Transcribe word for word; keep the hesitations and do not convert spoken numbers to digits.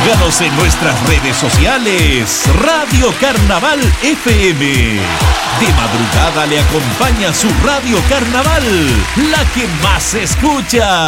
Síganos en nuestras redes sociales. Radio Carnaval F M. De madrugada le acompaña su Radio Carnaval, la que más se escucha.